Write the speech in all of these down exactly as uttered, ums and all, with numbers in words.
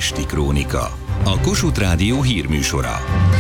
Pesti Krónika, a Kossuth Rádió hírműsora.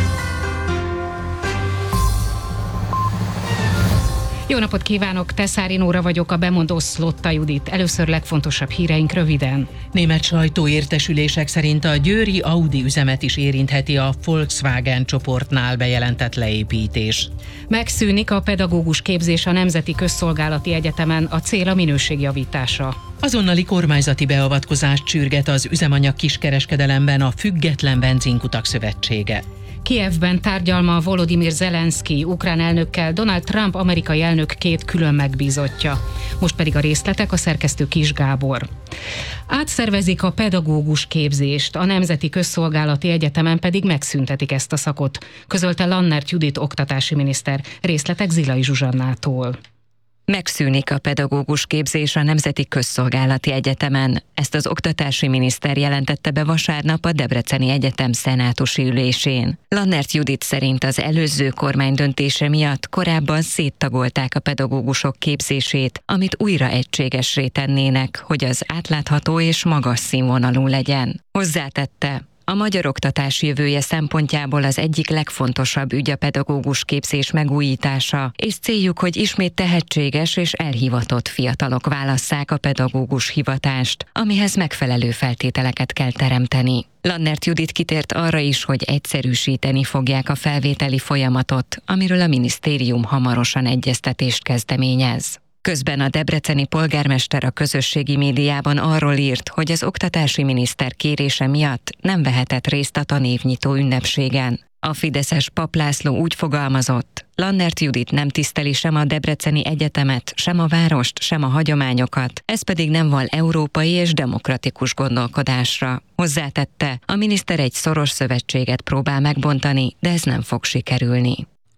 Jó napot kívánok, Teszári Nóra vagyok, a bemondó Szlotta Judit. Először legfontosabb híreink röviden. Német sajtóértesülések szerint a győri Audi üzemet is érintheti a Volkswagen csoportnál bejelentett leépítés. Megszűnik a pedagógus képzés a Nemzeti Közszolgálati Egyetemen, a cél a minőség javítása. Azonnali kormányzati beavatkozást sürget az üzemanyag kiskereskedelemben a Független Benzinkutak Szövetsége. Kijevben tárgyal ma Volodymyr Zelenszky ukrán elnökkel Donald Trump amerikai elnök két külön megbízottja. Most pedig a részletek, a szerkesztő Kis Gábor. Átszervezik a pedagógus képzést, a Nemzeti Közszolgálati Egyetemen pedig megszüntetik ezt a szakot, közölte Lannert Judit oktatási miniszter. Részletek Zilai Zsuzsannától. Megszűnik a pedagógus képzés a Nemzeti Közszolgálati Egyetemen. Ezt az oktatási miniszter jelentette be vasárnap a Debreceni Egyetem szenátusi ülésén. Lannert Judit szerint az előző kormány döntése miatt korábban széttagolták a pedagógusok képzését, amit újra egységessé tennének, hogy az átlátható és magas színvonalú legyen. Hozzátette: a magyar oktatás jövője szempontjából az egyik legfontosabb ügy a pedagógus képzés megújítása, és céljuk, hogy ismét tehetséges és elhivatott fiatalok válasszák a pedagógus hivatást, amihez megfelelő feltételeket kell teremteni. Lannert Judit kitért arra is, hogy egyszerűsíteni fogják a felvételi folyamatot, amiről a minisztérium hamarosan egyeztetést kezdeményez. Közben a debreceni polgármester a közösségi médiában arról írt, hogy az oktatási miniszter kérése miatt nem vehetett részt a tanévnyitó ünnepségen. A fideszes Pap László úgy fogalmazott: Lannert Judit nem tiszteli sem a Debreceni Egyetemet, sem a várost, sem a hagyományokat, ez pedig nem val európai és demokratikus gondolkodásra. Hozzátette, a miniszter egy szoros szövetséget próbál megbontani, de ez nem fog sikerülni.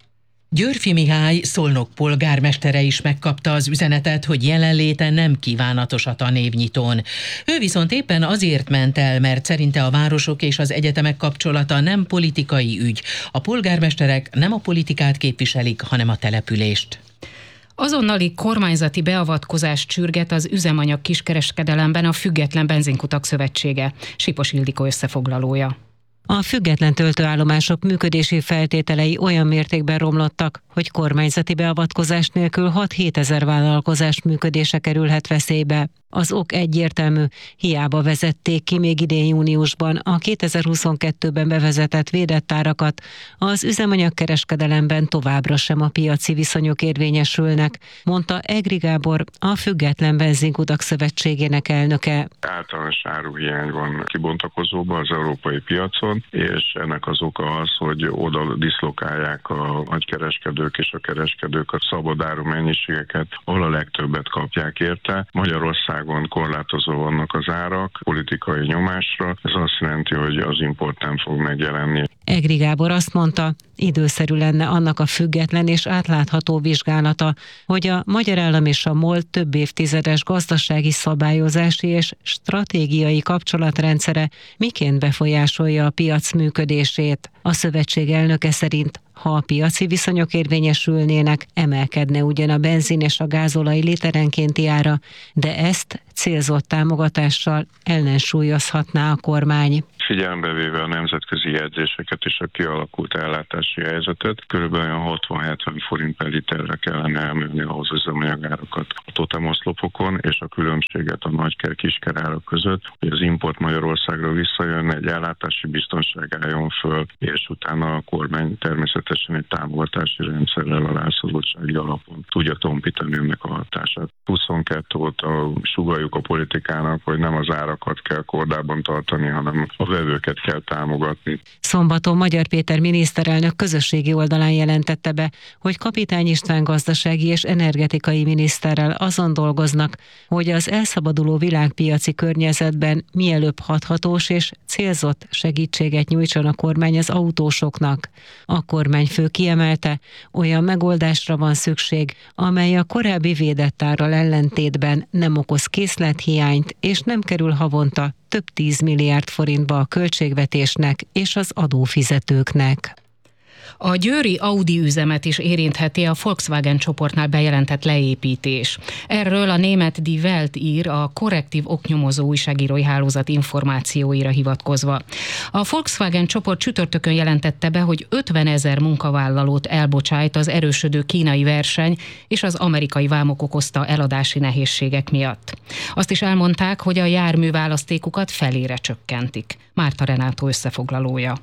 Györffy Mihály, Szolnok polgármestere is megkapta az üzenetet, hogy jelenléte nem kívánatos a tanévnyitón. Ő viszont éppen azért ment el, mert szerinte a városok és az egyetemek kapcsolata nem politikai ügy. A polgármesterek nem a politikát képviselik, hanem a települést. Azonnali kormányzati beavatkozást sürget az üzemanyag kiskereskedelemben a Független Benzinkutak Szövetsége. Sipos Ildikó összefoglalója. A független töltőállomások működési feltételei olyan mértékben romlottak, hogy kormányzati beavatkozás nélkül hat-hét ezer vállalkozás működése kerülhet veszélybe. Az ok egyértelmű, hiába vezették ki még idén júniusban a kétezer-huszonkettőben bevezetett védett árakat, az üzemanyagkereskedelemben továbbra sem a piaci viszonyok érvényesülnek, mondta Egri Gábor, a Független Benzinkutak Szövetségének elnöke. Általános áruhiány van kibontakozóban az európai piacon, és ennek az oka az, hogy oda diszlokálják a nagykereskedők és a kereskedők a szabad áru mennyiségeket, ahol a legtöbbet kapják érte. Magyarországon korlátozó vannak az árak politikai nyomásra, ez azt jelenti, hogy az import nem fog megjelenni. Egri Gábor azt mondta, időszerű lenne annak a független és átlátható vizsgálata, hogy a magyar állam és a MOL több évtizedes gazdasági szabályozási és stratégiai kapcsolatrendszere miként befolyásolja a piac működését. A szövetség elnöke szerint, ha a piaci viszonyok érvényesülnének, emelkedne ugyan a benzin és a gázolaj literenkénti ára, de ezt célzott támogatással ellensúlyozhatná a kormány. Figyelembe véve a nemzetközi jegyzéseket és a kialakult ellátási helyzetet, körülbelül hatvan-hetven forint per literre kellene emelni ahhoz az üzemanyagárakat a totemoszlopokon, és a különbséget a nagyker kisker árak között, hogy az import Magyarországra visszajön, egy ellátási biztonság álljon föl, és utána a kormány természetesen egy támogatási rendszerrel a rászorultsági alapon tudja tompítani ennek a hatását. huszonkettő óta sugalljuk a politikának, hogy nem az árakat kell kordában tartani, hanem a vevőket kell támogatni. Szombaton Magyar Péter miniszterelnök közösségi oldalán jelentette be, hogy Kapitány István gazdasági és energetikai miniszterrel azon dolgoznak, hogy az elszabaduló világpiaci környezetben mielőbb hathatós és célzott segítséget nyújtson a kormány az autósoknak. A kormányfő kiemelte, olyan megoldásra van szükség, amely a korábbi védett árral ellentétben nem okoz készlethiányt és nem kerül havonta több tíz milliárd forintba a költségvetésnek és az adófizetőknek. A győri Audi üzemet is érintheti a Volkswagen csoportnál bejelentett leépítés. Erről a német Die Welt ír a korrektív oknyomozó újságírói hálózat információira hivatkozva. A Volkswagen csoport csütörtökön jelentette be, hogy ötvenezer munkavállalót elbocsájt az erősödő kínai verseny és az amerikai vámok okozta eladási nehézségek miatt. Azt is elmondták, hogy a járműválasztékukat felére csökkentik. Márta Renátó összefoglalója.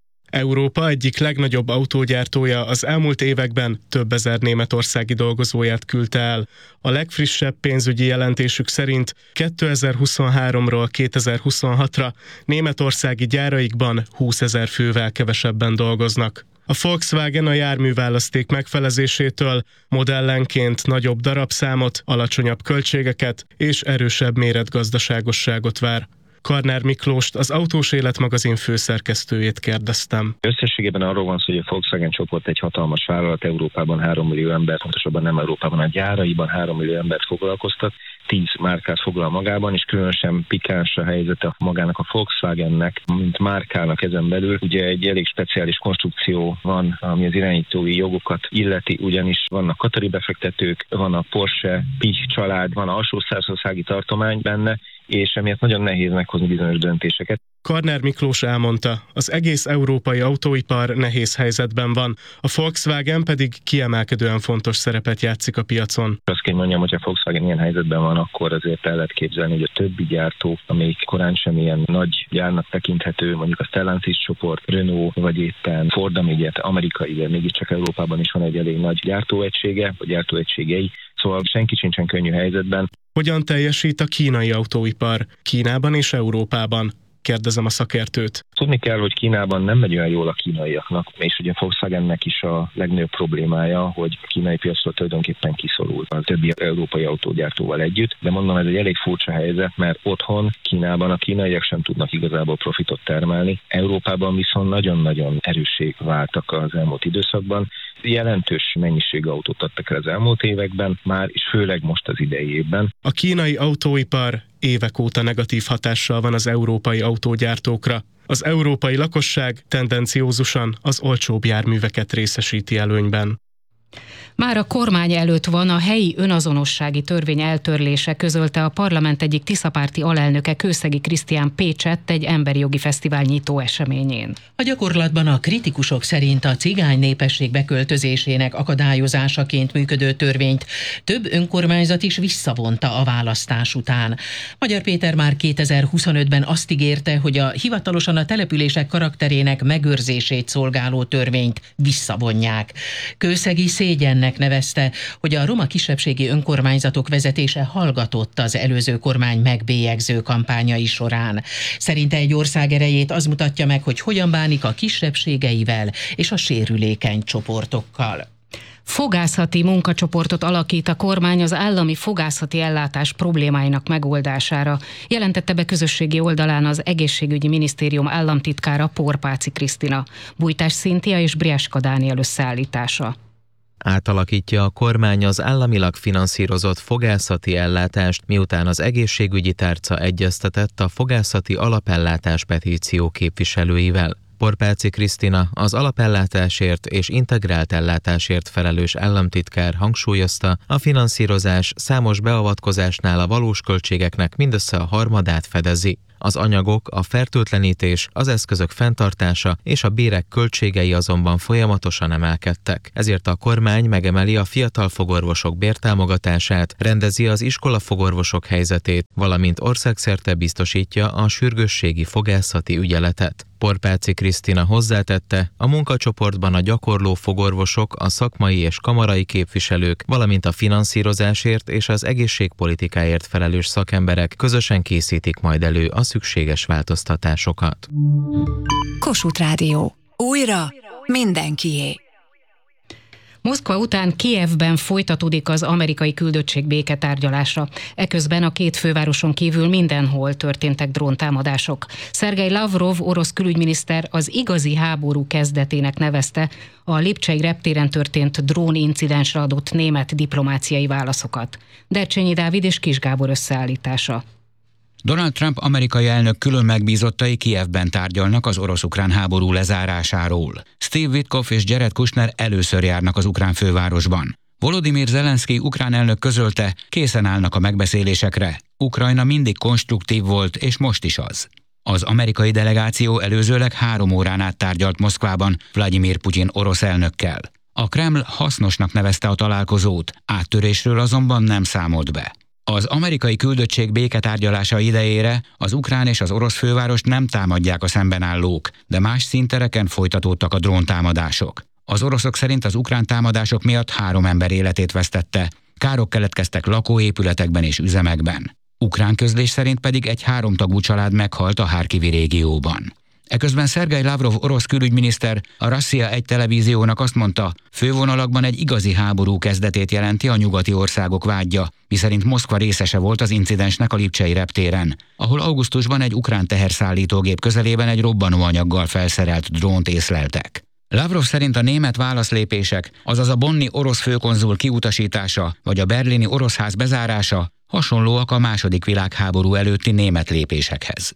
Európa egyik legnagyobb autógyártója az elmúlt években több ezer németországi dolgozóját küldte el. A legfrissebb pénzügyi jelentésük szerint kétezer-huszonháromról kétezer-huszonhatra németországi gyáraikban húszezer fővel kevesebben dolgoznak. A Volkswagen a járműválaszték megfelezésétől modellenként nagyobb darabszámot, alacsonyabb költségeket és erősebb méretgazdaságosságot vár. Karner Miklóst, az Autós Élet magazin főszerkesztőjét kérdeztem. Összességében arról van szó, hogy a Volkswagen csoport egy hatalmas vállalat, Európában három millió ember, pontosabban nem Európában, a gyáraiban három millió embert foglalkoztat, tíz márkát foglal magában, és különösen pikáns a helyzete magának a Volkswagennek, mint márkának ezen belül. Ugye egy elég speciális konstrukció van, ami az irányítói jogokat illeti, ugyanis vannak katari befektetők, van a Porsche, Pich család, van a alsó-szászországi tartomány benne, és emiatt nagyon nehéz meghozni bizonyos döntéseket. Karner Miklós elmondta, az egész európai autóipar nehéz helyzetben van, a Volkswagen pedig kiemelkedően fontos szerepet játszik a piacon. Azt kell mondjam, hogy a Volkswagen ilyen helyzetben van, akkor azért el lehet képzelni, hogy a többi gyártó, amelyik korán sem ilyen nagy gyárnak tekinthető, mondjuk a Stellantis csoport, Renault, vagy éppen Ford, amelyet amerikai, de mégiscsak Európában is van egy elég nagy gyártóegysége, vagy gyártóegységei, szóval senki sincsen könnyű helyzetben. Hogyan teljesít a kínai autóipar Kínában és Európában? Kérdezem a szakértőt. Tudni kell, hogy Kínában nem megy olyan jól a kínaiaknak, és ugye a Volkswagennek is a legnagyobb problémája, hogy a kínai piacról tulajdonképpen kiszorul a többi európai autógyártóval együtt, de mondom, ez egy elég furcsa helyzet, mert otthon Kínában a kínaiak sem tudnak igazából profitot termelni, Európában viszont nagyon-nagyon erőssé váltak az elmúlt időszakban. Jelentős mennyiségű autót adtak el az elmúlt években, már és főleg most az idei évben. A kínai autóipar évek óta negatív hatással van az európai autógyártókra. Az európai lakosság tendenciózusan az olcsóbb járműveket részesíti előnyben. Már a kormány előtt van a helyi önazonossági törvény eltörlése, közölte a parlament egyik tiszapárti alelnöke, Kőszegi Krisztián Pécsett egy emberi jogi fesztivál nyitó eseményén. A gyakorlatban a kritikusok szerint a cigány népesség beköltözésének akadályozásaként működő törvényt több önkormányzat is visszavonta a választás után. Magyar Péter már kétezer-huszonötben azt ígérte, hogy a hivatalosan a települések karakterének megőrzését szolgáló törvényt visszavonják. Kőszegi szégyennek nevezte, hogy a roma kisebbségi önkormányzatok vezetése hallgatott az előző kormány megbélyegző kampányai során. Szerinte egy ország erejét az mutatja meg, hogy hogyan bánik a kisebbségeivel és a sérülékeny csoportokkal. Fogászati munkacsoportot alakít a kormány az állami fogászati ellátás problémáinak megoldására, jelentette be közösségi oldalán az Egészségügyi Minisztérium államtitkára, Porpáci Krisztina. Bújtás Szintia és Brieska Dániel összeállítása. Átalakítja a kormány az államilag finanszírozott fogászati ellátást, miután az egészségügyi tárca egyeztetett a fogászati alapellátás petíció képviselőivel. Porpáci Krisztina, az alapellátásért és integrált ellátásért felelős államtitkár hangsúlyozta, a finanszírozás számos beavatkozásnál a valós költségeknek mindössze a harmadát fedezi. Az anyagok, a fertőtlenítés, az eszközök fenntartása és a bérek költségei azonban folyamatosan emelkedtek. Ezért a kormány megemeli a fiatal fogorvosok bértámogatását, rendezi az iskolafogorvosok helyzetét, valamint országszerte biztosítja a sürgősségi fogászati ügyeletet. Porpáci Krisztina hozzátette, a munkacsoportban a gyakorló fogorvosok, a szakmai és kamarai képviselők, valamint a finanszírozásért és az egészségpolitikáért felelős szakemberek közösen készítik majd elő a szükséges változtatásokat. Kossuth Rádió. Újra mindenkié. Moszkva után Kijevben folytatódik az amerikai küldöttség béketárgyalása. Eközben a két fővároson kívül mindenhol történtek dróntámadások. Szergej Lavrov orosz külügyminiszter az igazi háború kezdetének nevezte a lipcsei reptéren történt drónincidensre adott német diplomáciai válaszokat. Dercsényi Dávid és Kis Gábor összeállítása. Donald Trump amerikai elnök külön megbízottai Kijevben tárgyalnak az orosz-ukrán háború lezárásáról. Steve Witkoff és Jared Kushner először járnak az ukrán fővárosban. Volodymyr Zelenszky ukrán elnök közölte, készen állnak a megbeszélésekre. Ukrajna mindig konstruktív volt, és most is az. Az amerikai delegáció előzőleg három órán át tárgyalt Moszkvában Vladimir Putyin orosz elnökkel. A Kreml hasznosnak nevezte a találkozót, áttörésről azonban nem számolt be. Az amerikai küldöttség béketárgyalása idejére az ukrán és az orosz fővárost nem támadják a szembenállók, de más színtereken folytatódtak a dróntámadások. Az oroszok szerint az ukrán támadások miatt három ember életét vesztette, károk keletkeztek lakóépületekben és üzemekben. Ukrán közlés szerint pedig egy háromtagú család meghalt a Harkivi régióban. Eközben Szergej Lavrov orosz külügyminiszter a Rosszia egy televíziónak azt mondta, fővonalakban egy igazi háború kezdetét jelenti a nyugati országok vádja, miszerint Moszkva részese volt az incidensnek a Lipcsei reptéren, ahol augusztusban egy ukrán teherszállítógép közelében egy robbanóanyaggal felszerelt drónt észleltek. Lavrov szerint a német válaszlépések, azaz a bonni orosz főkonzul kiutasítása vagy a berlini orosz ház bezárása hasonlóak a második világháború előtti német lépésekhez.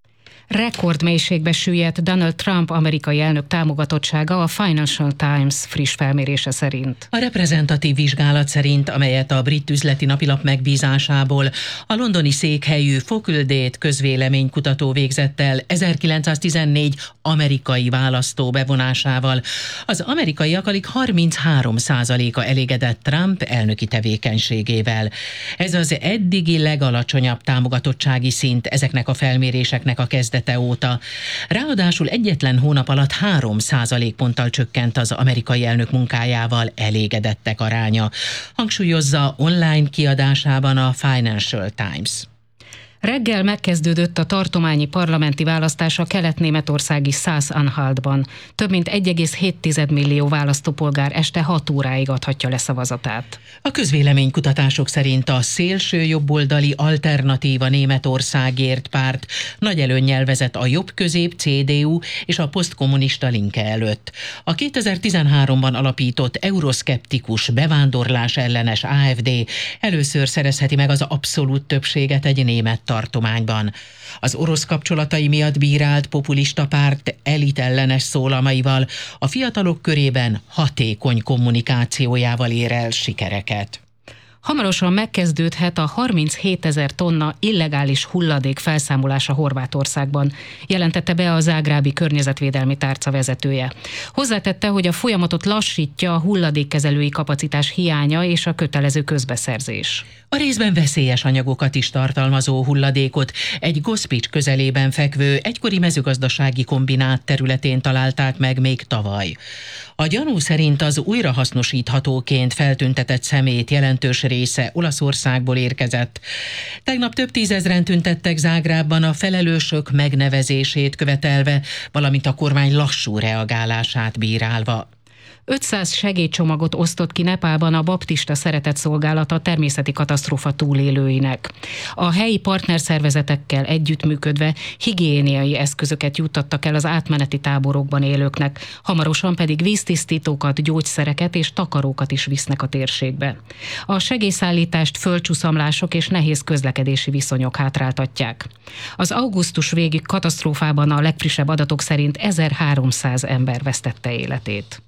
Rekordmélységbe süllyedt Donald Trump amerikai elnök támogatottsága a Financial Times friss felmérése szerint. A reprezentatív vizsgálat szerint, amelyet a brit üzleti napilap megbízásából a londoni székhelyű Facultate közvéleménykutató végzett el ezerkilencszáztizennégy amerikai választó bevonásával, az amerikaiak alig harminchárom százaléka elégedett Trump elnöki tevékenységével. Ez az eddigi legalacsonyabb támogatottsági szint ezeknek a felméréseknek a kezdete óta. Ráadásul egyetlen hónap alatt három százalékponttal csökkent az amerikai elnök munkájával elégedettek aránya, hangsúlyozza online kiadásában a Financial Times. Reggel megkezdődött a tartományi parlamenti választás a kelet-németországi Szász-Anhaltban. Több mint egy egész hét millió választópolgár este hat óráig adhatja le szavazatát. A közvéleménykutatások szerint a szélső jobboldali Alternatíva Németországért párt nagy előnnyel vezet a jobb-közép cé dé u és a posztkommunista Linke előtt. A kétezer-tizenháromban alapított euroszkeptikus bevándorlás ellenes á ef dé először szerezheti meg az abszolút többséget egy német tartományban. Az orosz kapcsolatai miatt bírált populista párt elitellenes szólamaival a fiatalok körében hatékony kommunikációjával ér el sikereket. Hamarosan megkezdődhet a harminchétezer tonna illegális hulladék felszámolása Horvátországban, jelentette be a zágrábi környezetvédelmi tárca vezetője. Hozzátette, hogy a folyamatot lassítja a hulladékkezelői kapacitás hiánya és a kötelező közbeszerzés. A részben veszélyes anyagokat is tartalmazó hulladékot egy Gospics közelében fekvő egykori mezőgazdasági kombinát területén találták meg még tavaly. A gyanú szerint az újrahasznosíthatóként feltüntetett szemét jelentős része Olaszországból érkezett. Tegnap több tízezren tüntettek Zágrábban a felelősök megnevezését követelve, valamint a kormány lassú reagálását bírálva. ötszáz segélycsomagot osztott ki Nepálban a baptista szeretetszolgálata természeti katasztrófa túlélőinek. A helyi partnerszervezetekkel együttműködve higiéniai eszközöket juttattak el az átmeneti táborokban élőknek, hamarosan pedig víztisztítókat, gyógyszereket és takarókat is visznek a térségbe. A segélyszállítást földcsúszamlások és nehéz közlekedési viszonyok hátráltatják. Az augusztus végi katasztrófában a legfrissebb adatok szerint ezerháromszáz ember vesztette életét.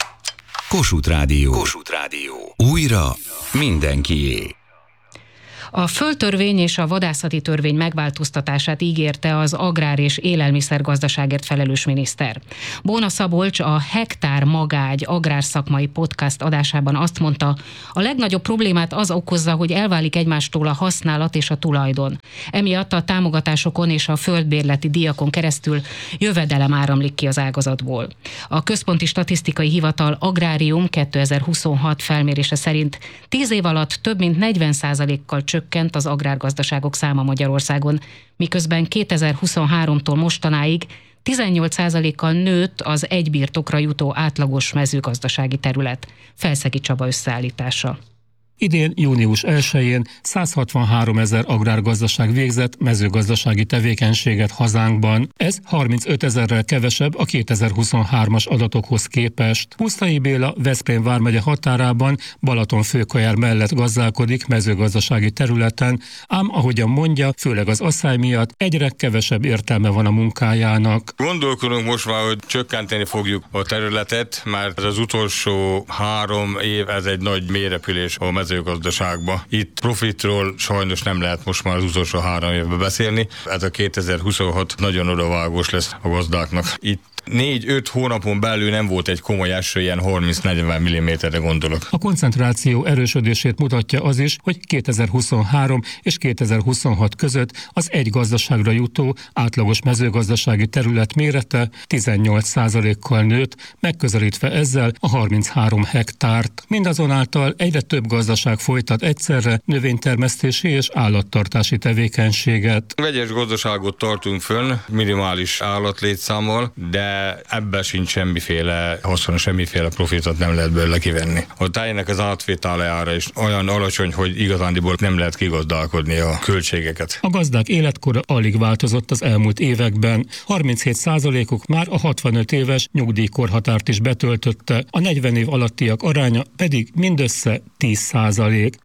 Kossuth Rádió. Kossuth Rádió. Újra mindenkié. A földtörvény és a vadászati törvény megváltoztatását ígérte az agrár- és élelmiszergazdaságért felelős miniszter. Bóna Szabolcs a Hektár Magágy agrárszakmai podcast adásában azt mondta, a legnagyobb problémát az okozza, hogy elválik egymástól a használat és a tulajdon. Emiatt a támogatásokon és a földbérleti díjakon keresztül jövedelem áramlik ki az ágazatból. A Központi Statisztikai Hivatal Agrárium kétezer-huszonhat felmérése szerint tíz év alatt több mint negyven százalékkal csökkent az agrárgazdaságok száma Magyarországon, miközben kétezer-huszonháromtól mostanáig tizennyolc százalékkal nőtt az egy birtokra jutó átlagos mezőgazdasági terület. Felszegi Csaba összeállítása. Idén június elsején száz hatvanhárom ezer agrárgazdaság végzett mezőgazdasági tevékenységet hazánkban. Ez harmincöt ezerrel kevesebb a kétezer-huszonhármas adatokhoz képest. Pusztai Béla Veszprém vármegye határában Balatonfőkajár mellett gazdálkodik mezőgazdasági területen, ám ahogyan mondja, főleg az asszály miatt egyre kevesebb értelme van a munkájának. Gondolkodunk most már, hogy csökkenteni fogjuk a területet, mert az utolsó három év ez egy nagy mélyrepülés a mezőgazdaságban. Itt profitról sajnos nem lehet most már az utolsó három évben beszélni. Ez a kétezer-huszonhat nagyon odavágós lesz a gazdáknak. Itt négy-öt hónapon belül nem volt egy komoly eső, ilyen harminc-negyven milliméterre gondolok. A koncentráció erősödését mutatja az is, hogy kétezer-huszonhárom és kétezer-huszonhat között az egy gazdaságra jutó átlagos mezőgazdasági terület mérete tizennyolc százalékkal nőtt, megközelítve ezzel a harminchárom hektárt. Mindazonáltal egyre több gazdaság folytat egyszerre növénytermesztési és állattartási tevékenységet. Vegyes gazdaságot tartunk fönn, minimális állatlétszámmal, de ebben sincs semmiféle haszon, semmiféle profitot nem lehet belőle kivenni. A tájének az átvétele ára is olyan alacsony, hogy igazándiból nem lehet kigazdálkodni a költségeket. A gazdák életkora alig változott az elmúlt években. harminchét százalékuk már a hatvanöt éves nyugdíjkorhatárt is betöltötte, a negyven év alattiak aránya pedig mindössze tíz százalék.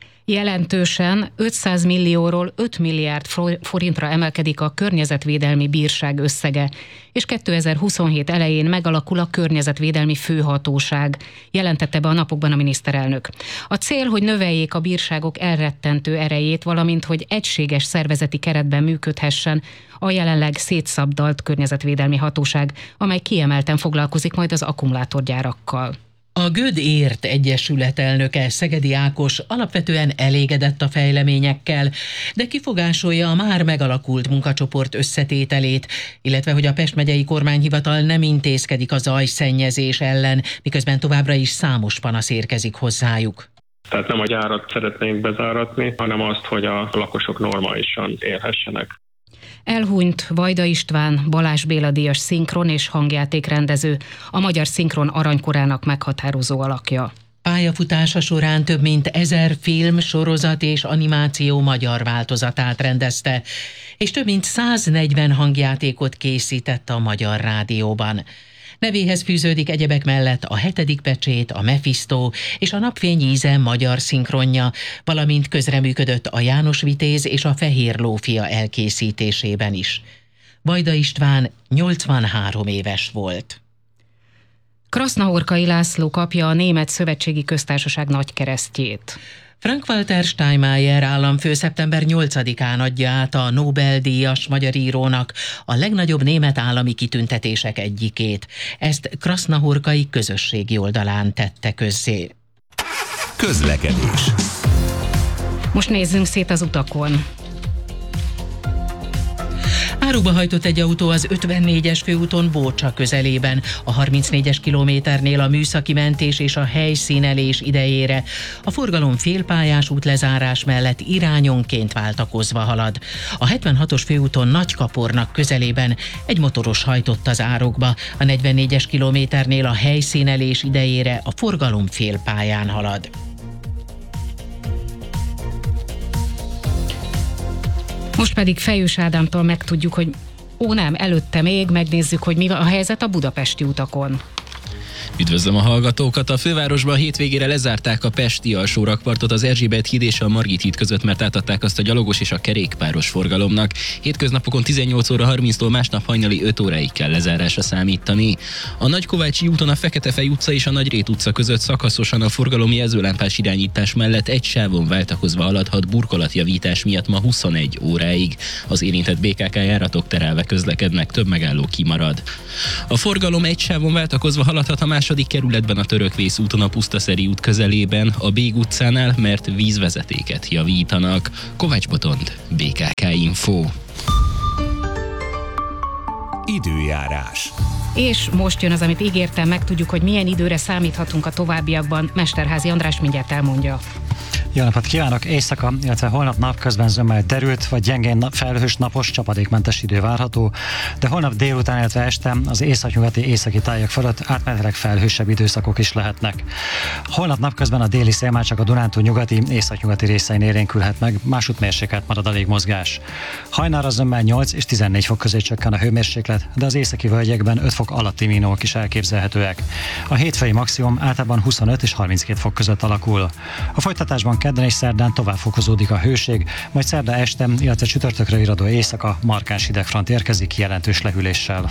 Jelentősen ötszáz millióról öt milliárd forintra emelkedik a környezetvédelmi bírság összege, és kétezer-huszonhét elején megalakul a környezetvédelmi főhatóság, jelentette be a napokban a miniszterelnök. A cél, hogy növeljék a bírságok elrettentő erejét, valamint hogy egységes szervezeti keretben működhessen a jelenleg szétszabdalt környezetvédelmi hatóság, amely kiemelten foglalkozik majd az akkumulátorgyárakkal. A Göd Ért Egyesület elnöke, Szegedi Ákos alapvetően elégedett a fejleményekkel, de kifogásolja a már megalakult munkacsoport összetételét, illetve hogy a Pest megyei kormányhivatal nem intézkedik a zajszennyezés ellen, miközben továbbra is számos panasz érkezik hozzájuk. Tehát nem a gyárat szeretnénk bezáratni, hanem azt, hogy a lakosok normálisan élhessenek. Elhunyt Vajda István, Balázs Béla díjas szinkron és hangjátékrendező, a magyar szinkron aranykorának meghatározó alakja. Pályafutása során több mint ezer film, sorozat és animáció magyar változatát rendezte, és több mint száznegyven hangjátékot készített a Magyar Rádióban. Nevéhez fűződik egyebek mellett a Hetedik Pecsét, a Mephisto és a Napfény íze magyar szinkronja, valamint közreműködött a János Vitéz és a Fehér Lófia elkészítésében is. Vajda István nyolcvanhárom éves volt. Krasznahorkai László kapja a Német Szövetségi Köztársaság nagykeresztjét. Frank-Walter Steinmeier államfő szeptember nyolcadikán adja át a Nobel-díjas magyar írónak a legnagyobb német állami kitüntetések egyikét. Ezt krasznahorkai közösségi oldalán tette közzé. Közlekedés. Most nézzünk szét az utakon. Áruba hajtott egy autó az ötvennégyes főúton Bócsa közelében, a harmincnégyes kilométernél a műszaki mentés és a helyszínelés idejére. A forgalom félpályás útlezárás mellett irányonként váltakozva halad. A hetvenhatos főúton Nagykapornak közelében egy motoros hajtott az árokba, a negyvennégyes kilométernél a helyszínelés idejére a forgalom félpályán halad. Most pedig Fejős Ádámtól megtudjuk, hogy ó nem, előtte még megnézzük, hogy mi a helyzet a budapesti utakon. Üdvözlöm a hallgatókat! A fővárosban hétvégére lezárták a pesti alsó rakpartot az Erzsébet híd és a Margit híd között, mert átadták azt a gyalogos és a kerékpáros forgalomnak. Hétköznapokon tizennyolc óra harminctól másnap hajnali öt óráig kell lezárásra számítani. A Nagykovácsi úton a Feketefej utca és a Nagyrét utca között szakaszosan a forgalom jelzőlámpás irányítás mellett egy sávon váltakozva haladhat burkolatjavítás miatt ma huszonegy óráig. Az érintett bé ká ká járatok terelve közlekednek, több megálló kimarad. A forgalom egy sávon váltakozva haladhat a második kerületben a Törökvész úton a Pusztaszeri út közelében, a Bég utcánál, mert vízvezetéket javítanak. Kovács Botond, bé ká ká Info. Időjárás. És most jön az, amit ígértem, megtudjuk, hogy milyen időre számíthatunk a továbbiakban. Mesterházi András mindjárt elmondja. Jó napot kívánok! Éjszaka, illetve holnap napközben zömmel derült vagy gyengén felhős napos csapadékmentes idő várható, de holnap délután, illetve este az északnyugati északi tájak fölött átmenetileg felhősebb időszakok is lehetnek. Holnap napközben a déli szél már csak a Dunántúl nyugati, északnyugati részein élénkülhet meg, másút mérsékelt marad a légmozgás. Hajnalra zömmel nyolc és tizennégy fok közé csökken a hőmérséklet, de az északi völgyekben öt fok alatti mínimumok is elképzelhetőek. A hétfői maximum általában huszonöt és harminckét fok között alakul. A folytatásban kedden és szerdán tovább fokozódik a hőség, majd szerda este, illetve csütörtökre iradó éjszaka markáns hidegfront érkezik jelentős lehűléssel.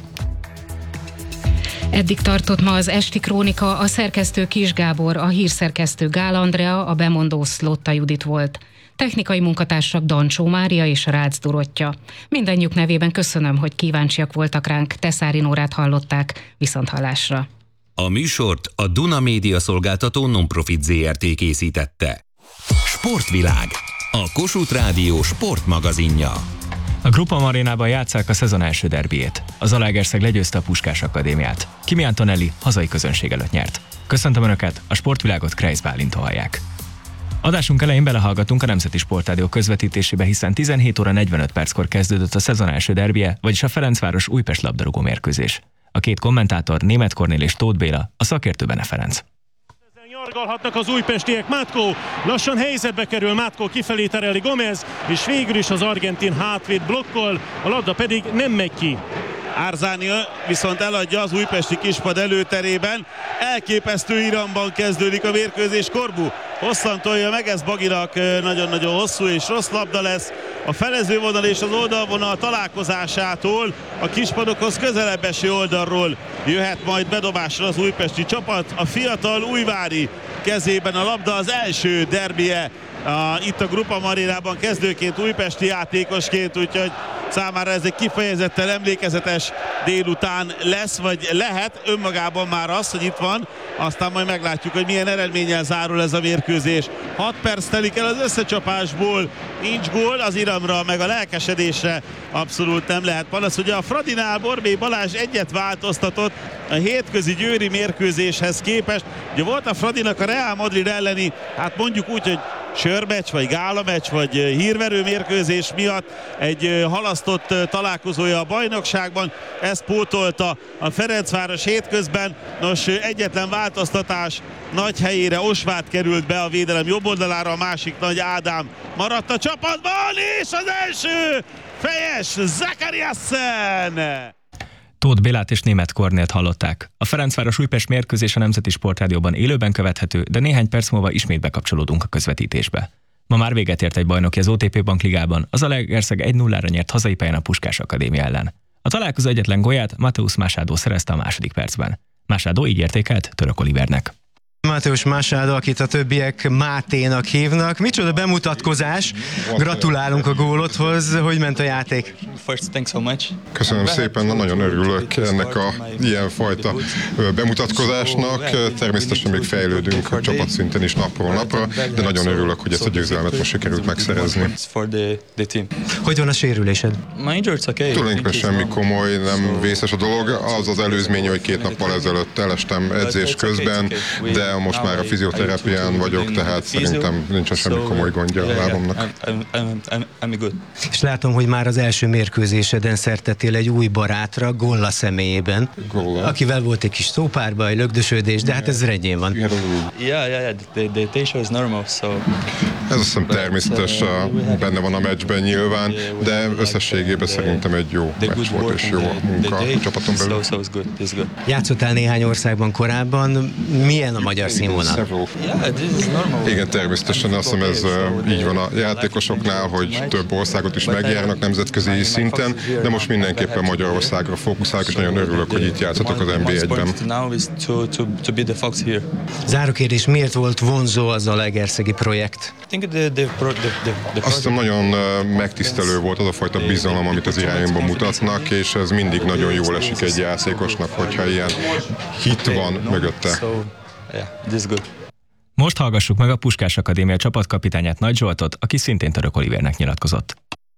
Eddig tartott ma az esti krónika, a szerkesztő Kis Gábor, a hírszerkesztő Gál Andrea, a bemondó Szlotta Judit volt. Technikai munkatársak Dancsó Mária és Rácz Dorottya. Mindennyiuk nevében köszönöm, hogy kíváncsiak voltak ránk, Teszári Nórát hallották, viszonthallásra. A műsort a Duna Média Szolgáltató Non-Profit zé er té készítette. Sportvilág, a Kossuth Rádió sportmagazinja. A Groupama Arénában játsszák a szezon első derbiét. A Zalaegerszeg legyőzte a Puskás Akadémiát. Kimi Antonelli hazai közönség előtt nyert. Köszöntöm Önöket, a sportvilágot Kreisz Bálinttól hallják. Adásunk elején belehallgatunk a Nemzeti Sportrádió közvetítésébe, hiszen tizenhét óra negyvenöt perckor kezdődött a szezon első derbije, vagyis a Ferencváros Újpest labdarúgó mérkőzés. A két kommentátor, Németh Kornél és Tóth Béla, a szakértő Bene Ferenc. Nyargalhatnak az újpestiek, Mátkó lassan helyzetbe kerül, Mátkó kifelé tereli Gomez, és végül is az argentin hátvéd blokkol, a labda pedig nem megy ki. Árzánia viszont eladja az újpesti kispad előterében. Elképesztő iramban kezdődik a mérkőzés. Korbu hosszan tolja meg, ez Baginak nagyon-nagyon hosszú és rossz labda lesz. A felező vonal és az oldalvonal találkozásától a kispadokhoz közelebb eső oldalról jöhet majd bedobásra az újpesti csapat. A fiatal Újvári kezében a labda, az első derbije a, itt a Groupama Arénában kezdőként, újpesti játékosként, úgyhogy számára ez egy kifejezetten emlékezetes délután lesz, vagy lehet önmagában már az, hogy itt van, aztán majd meglátjuk, hogy milyen eredménnyel zárul ez a mérkőzés. hat perc telik el az összecsapásból, nincs gól, az iramra meg a lelkesedésre abszolút nem lehet panasz. Ugye a Fradinál Borbély Balázs egyet változtatott a hétközi győri mérkőzéshez képest. Ugye volt a Fradinak a Real Madrid elleni, hát mondjuk úgy, hogy sörmeccs, vagy gálameccs, vagy hírverő mérkőzés miatt egy halasztott találkozója a bajnokságban. Ezt pótolta a Ferencváros hétközben. Nos, egyetlen változtatás, nagy helyére Osváth került be a védelem jobb oldalára, a másik Nagy Ádám maradt a csapatban, és az első fejes Zakariassen! Tóth Bélát és Németh Kornélt hallották. A Ferencváros Újpest mérkőzés a Nemzeti Sportrádióban élőben követhető, de néhány perc múlva ismét bekapcsolódunk a közvetítésbe. Ma már véget ért egy bajnoki az o té pé Bankligában, az Zalaegerszeg egy nullára nyert hazai pályán a Puskás Akadémia ellen. A találkozó egyetlen gólját Mateusz Machado szerezte a második percben. Machado így értékelt Török Olivernek. Mateusz Machado, akit a többiek Máténak hívnak. Micsoda bemutatkozás! Gratulálunk a gólodhoz. Hogy ment a játék? Köszönöm szépen, nagyon örülök ennek a ilyenfajta bemutatkozásnak. Természetesen még fejlődünk a csapatszinten is napról napra, de nagyon örülök, hogy ezt a győzelmet most sikerült megszerezni. Hogy van a sérülésed? Tulajdonképpen semmi komoly, nem vészes a dolog. Az az előzmény, hogy két nappal ezelőtt elestem edzés közben, de most már a fizioterápián vagyok, tehát szerintem nincsen semmi komoly gondja a lábamnak. És látom, hogy már az első mérkőzéseden szertettél egy új barátra, Golla személyében, Golla, akivel volt egy kis szópárbaj, lögdösödés, de hát ez rendjén van. Ez azt hiszem természetes, benne van a meccsben nyilván, de összességében szerintem egy jó meccs volt és jó a munka a csapaton belül. Játszottál néhány országban korábban, milyen a magyar színvonal? Igen, természetesen azt hiszem ez így van a játékosoknál, hogy több országot is megjárnak nemzetközi szinten, de most mindenképpen Magyarországra fókuszálok, és nagyon örülök, hogy itt játszhatok az en bé egyben. Záró kérdés, miért volt vonzó az zalaegerszegi projekt? Azt hiszem nagyon megtisztelő volt az a fajta bizalom, amit az irányomban mutatnak, és ez mindig nagyon jól esik egy játékosnak, hogyha ilyen hit van mögötte. Most hallgassuk meg a Puskás Akadémia csapatkapitányát, Nagy Zsoltot, aki szintén Török Olivernek nyilatkozott.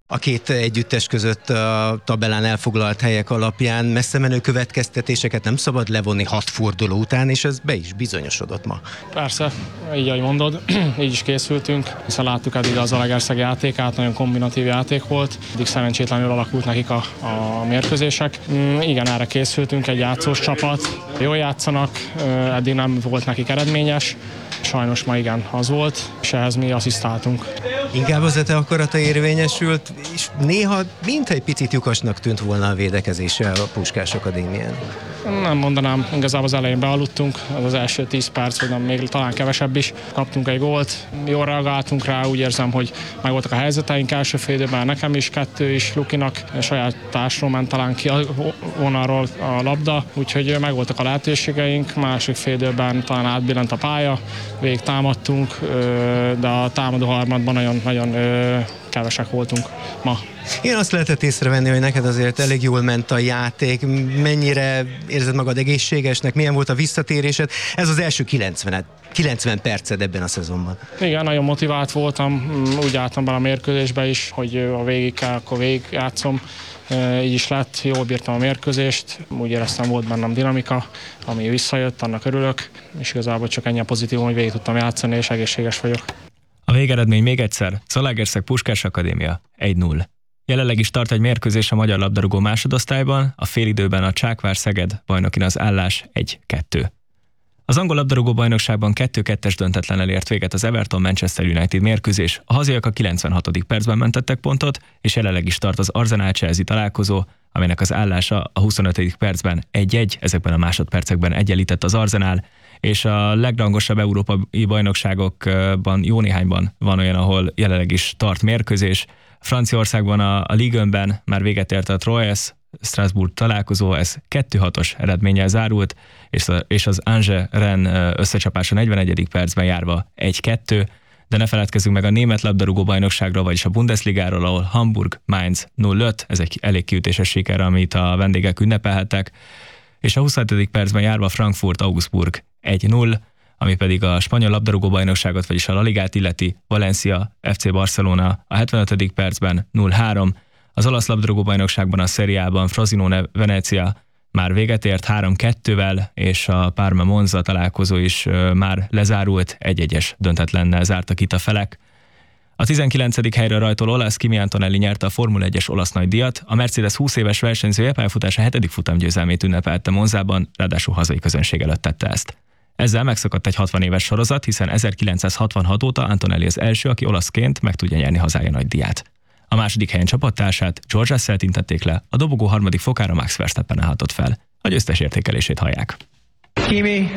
A két együttes között a tabellán elfoglalt helyek alapján messze menő következtetéseket nem szabad levonni hat forduló után, és ez be is bizonyosodott ma. Persze, így ahogy mondod, így is készültünk, hiszen láttuk eddig az Zalaegerszeg játékát, nagyon kombinatív játék volt, eddig szerencsétlenül alakult nekik a, a mérkőzések. Mm, igen, erre készültünk, egy játszós csapat, jól játszanak, eddig nem volt nekik eredményes, sajnos ma igen, az volt, és ehhez mi asszisztáltunk. Inkább az te akarata érvényesült, és néha mint egy picit lyukasnak tűnt volna a védekezése a Puskás Akadémián. Nem mondanám, igazából az elején bealudtunk, az az első tíz perc, vagy nem, még talán kevesebb is. Kaptunk egy gólt, jól reagáltunk rá, úgy érzem, hogy meg voltak a helyzeteink első fél időben, nekem is, kettő is, Lukinak, saját társról ment talán ki a vonalról a labda, úgyhogy meg voltak a lehetőségeink, másik fél időben talán átbillent a pálya, végig támadtunk, de a támadó harmadban nagyon, nagyon kevesek voltunk ma. Én azt lehetett észrevenni, hogy neked azért elég jól ment a játék, mennyire érzed magad egészségesnek, milyen volt a visszatérésed? Ez az első kilencven, kilencven perced ebben a szezonban. Igen, nagyon motivált voltam, úgy álltam bele a mérkőzésbe is, hogy a végig kell, akkor végig játszom. Így is lett, jól bírtam a mérkőzést, úgy éreztem, volt bennem dinamika, ami visszajött, annak örülök, és igazából csak ennyi a pozitívum, hogy végig tudtam játszani, és egészséges vagyok. A végeredmény még egyszer, Zalaegerszeg Puskás Akadémia egy null. Jelenleg is tart egy mérkőzés a magyar labdarúgó másodosztályban, a félidőben a Csákvár-Szeged bajnokin az állás egy kettő. Az angol labdarúgó bajnokságban kettő kettes döntetlennel ért véget az Everton-Manchester United mérkőzés. A haziak a kilencvenhatodik percben mentettek pontot, és jelenleg is tart az Arsenal-Chelsea találkozó, aminek az állása a huszonötödik percben egy egy, ezekben a másodpercekben egyenlített az Arsenal, és a legrangosabb európai bajnokságokban jó néhányban van olyan, ahol jelenleg is tart mérkőzés. Franciaországban a, a Ligue egyben már véget ért a Troyes Strasbourg találkozó, ez kettő hatos eredménnyel zárult, és, a, és az Angers-Rennes összecsapása negyvenegyedik percben járva egy kettő, de ne feledkezzünk meg a német labdarúgó bajnokságról, vagyis a Bundesligáról, ahol Hamburg Mainz nulla öt, ez egy elég kiütéses siker, amit a vendégek ünnepelhettek, és a huszonhetedik percben járva Frankfurt Augsburg egy null, ami pedig a spanyol labdarúgó bajnokságot, vagyis a La Ligát illeti, Valencia ef cé Barcelona a hetvenötödik percben nulla három, az olasz labdarúgó bajnokságban a Seriában Frosinone Venezia már véget ért három kettővel, és a Parma Monza találkozó is már lezárult, egy egyes döntetlennel zártak itt a felek. A tizenkilencedik helyre rajtoló olasz Kimi Antonelli nyerte a Formula egyes olasz nagydíjat, a Mercedes húsz éves versenyzője pályafutása hetedik futamgyőzelmét ünnepelte Monzában, ráadásul hazai közönség előtt tette ezt. Ezzel megszakadt egy hatvan éves sorozat, hiszen ezerkilencszázhatvanhat óta Antonelli az első, aki olaszként meg tudja nyerni hazája nagydíját. A második helyen csapattársát, George Russell tintették le, a dobogó harmadik fokára Max Verstappen állhatott fel. A győztes értékelését hallják. Kimi,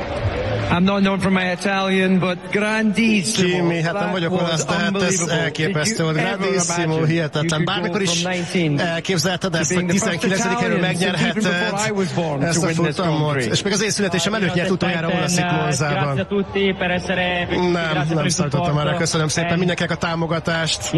I'm not known for my Italian, but grandissimo. Kimi, hát nem vagyok olasz, de hát ez elképesztő volt. Grandissimo, hihetetlen. Bármikor is elképzelted ezt, hogy tizenkilencedik helyről megnyerheted ezt a futamot. És még az én születésem előtt nyert utoljára olasz itt Monzában. Nem, nem számítottam erre. Köszönöm szépen mindenkinek a támogatást.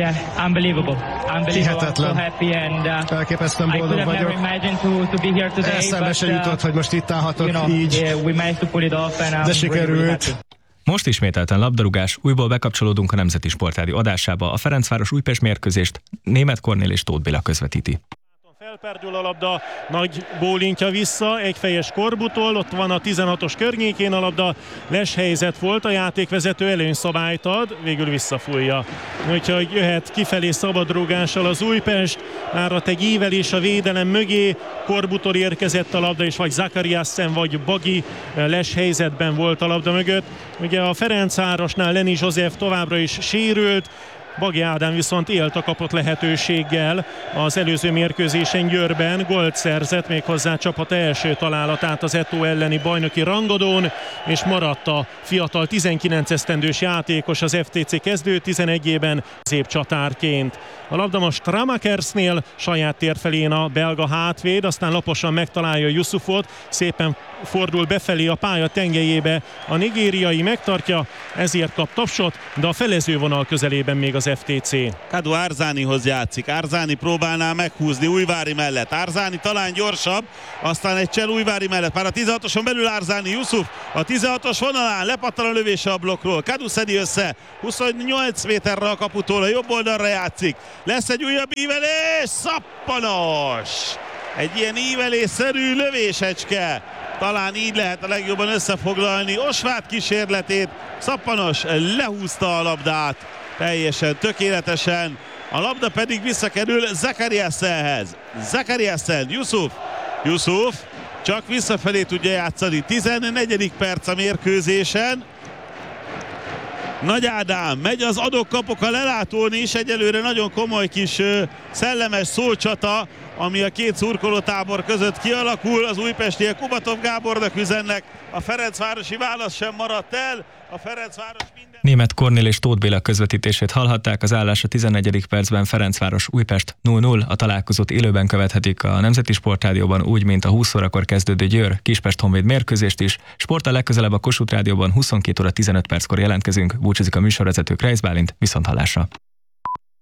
Hihetetlen. Elképesztően boldog vagyok. Eszembe se jutott, hogy most itt állhatok így. De sikerült. Most ismételten labdarúgás, újból bekapcsolódunk a Nemzeti Sportrádió adásába. A Ferencváros Újpest mérkőzést Németh Kornél és Tóth Béla közvetíti. Felperdül a labda, nagy bólintja vissza, egyfejes Korbutól, ott van a tizenhatos környékén a labda, les helyzet volt, a játékvezető előnyszabályt ad, végül visszafújja. Úgyhogy jöhet kifelé szabadrúgással az Újpest, árat egy ívelés a védelem mögé, Korbutól érkezett a labda, és vagy Zakariassen, vagy Bagi les helyzetben volt a labda mögött. Ugye a Ferencvárosnál Leni József továbbra is sérült, Bagi Ádám viszont élt a kapott lehetőséggel az előző mérkőzésen Győrben, gólt szerzett, méghozzá csapata első találatát az Eto elleni bajnoki rangadón, és maradt a fiatal tizenkilenc esztendős játékos az ef té cé kezdő tizenegyében szépcsatárként. A labda most Ramakersnél, saját tér felén a belga hátvéd, aztán laposan megtalálja Yusufot, szépen fordul befelé a pálya tengelyébe, a nigériai megtartja, ezért kap tapsot, de a felezővonal közelében még az ef té cé. Kadu Árzánihoz játszik. Árzáni próbálná meghúzni Újvári mellett. Árzáni talán gyorsabb, aztán egy csel Újvári mellett. Már a tizenhatoson belül Árzáni, Jusuf a tizenhatos vonalán, lepattan a lövése a blokkról. Kadu szedi össze, huszonnyolc méterre a kaputól, a jobb oldalra játszik. Lesz egy újabb ívelés, szappanos! Egy ilyen ívelésszerű lövésecske. Talán így lehet a legjobban összefoglalni Osvát kísérletét. Szappanos lehúzta a labdát teljesen tökéletesen. A labda pedig visszakerül Zakariassenhez. Zakariassen, Jusuf. Jusuf csak visszafelé tudja játszani. tizennegyedik perc a mérkőzésen. Nagy Ádám megy az adok-kapok a lelátón is, egyelőre nagyon komoly kis szellemes szócsata, ami a két szurkolótábor között kialakul. Az újpestiek Kubatov Gábornak üzennek, a ferencvárosi válasz sem maradt el. A Ferencváros minden... Németh Kornél és Tóth Béla közvetítését hallhatták, az állás a tizennegyedik percben Ferencváros Újpest nulla nulla. A találkozót élőben követhetik a Nemzeti Sportrádióban, úgy, mint a húsz órakor kezdődő Győr Kispest Honvéd mérkőzést is. Sporttal legközelebb a Kossuth Rádióban huszonkét óra tizenöt perckor jelentkezünk. Búcsúzik a műsorvezető Kreis Bálint, viszonthallásra.